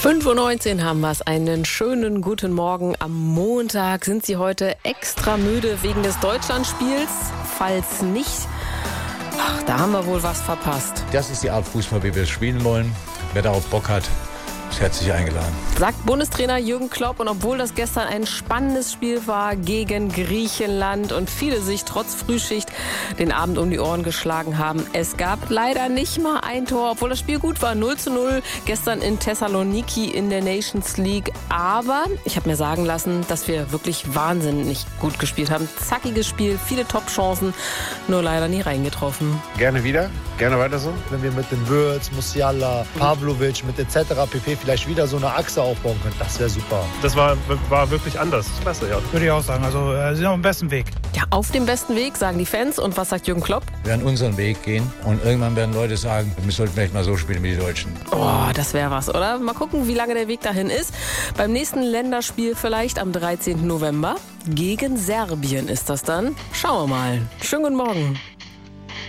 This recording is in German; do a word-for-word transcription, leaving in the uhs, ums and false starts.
fünf Uhr neunzehn haben wir es. Einen schönen guten Morgen. Am Montag sind Sie heute extra müde wegen des Deutschlandspiels. Falls nicht, ach, da haben wir wohl was verpasst. Das ist die Art Fußball, wie wir es spielen wollen. Wer darauf Bock hat, ist herzlich eingeladen. Sagt Bundestrainer Jürgen Klopp. Und obwohl das gestern ein spannendes Spiel war gegen Griechenland und viele sich trotz Frühschicht den Abend um die Ohren geschlagen haben, es gab leider nicht mal ein Tor, obwohl das Spiel gut war. null zu null gestern in Thessaloniki in der Nations League. Aber ich habe mir sagen lassen, dass wir wirklich wahnsinnig gut gespielt haben. Zackiges Spiel, viele Top-Chancen, nur leider nie reingetroffen. Gerne wieder, gerne weiter so. Wenn wir mit den Würz, Musiala, Pavlovic, mit et cetera pp. vielleicht wieder so eine Achse aufbauen können, das wäre super. Das war, war wirklich anders. Klasse, ja. Würde ich auch sagen. Also äh, sind auf dem besten Weg. Ja, auf dem besten Weg, sagen die Fans. Und was sagt Jürgen Klopp? Wir werden unseren Weg gehen und irgendwann werden Leute sagen, wir sollten vielleicht mal so spielen wie die Deutschen. Oh, das wäre was, oder? Mal gucken, wie lange der Weg dahin ist. Beim nächsten Länderspiel vielleicht am dreizehnten November. Gegen Serbien ist das dann. Schauen wir mal. Schönen guten Morgen.